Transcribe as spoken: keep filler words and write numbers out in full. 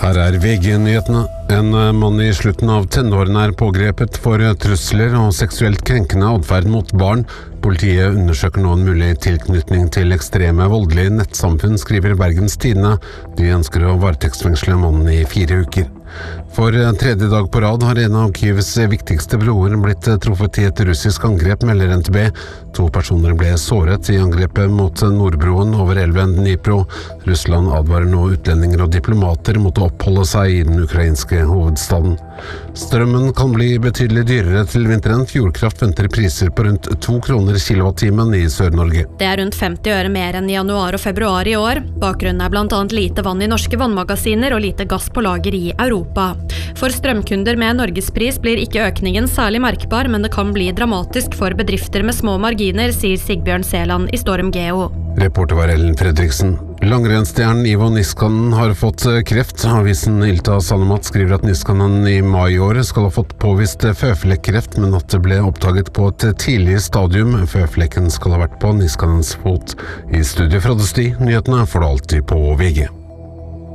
Her er V G-nyhetene. En mann i slutten av tenårene er pågrepet for trusler og seksuelt krenkende adferd mot barn. Politiet undersøker nå en mulig tilknytning til ekstreme voldelige nettsamfunn, skriver Bergens Tidende. De ønsker å varetektsfengsle mannen i fire uker. For tredje dag på rad har en av Kievs viktigste broer blitt truffet i et russisk angrep, melder N T B. To personer ble såret i angrepet mot Nordbroen over elven Dnipro. Russland advarer nå utlendinger og diplomater mot å oppholde seg i den ukrainske hovedstaden. Strømmen kan bli betydelig dyrere til vinteren. Fjordkraft venter priser på rundt to kroner kilowattimen i Sør-Norge. Det er rundt femti øre mer enn i januar og februar i år. Bakgrunnen er blant annet lite vann i norske vannmagasiner og lite gass på lager i Europa. For strømkunder med norgespris blir ikke økningen særlig merkbar, men det kan bli dramatisk for bedrifter med små marginer, sier Sigbjørn Seland i Storm Geo. Reporter var Ellen Fredriksen. Langrennsstjernen Ivo Niskanen har fått kreft. Avisen Ilta Sanomat skriver at Niskanen i mai i år skal ha fått påvist føflekkreft, men at det ble oppdaget på et tidlig stadium. Føflekken skal ha vært på Niskanens fot. I studio fra Sti, nyhetene får du alltid på V G.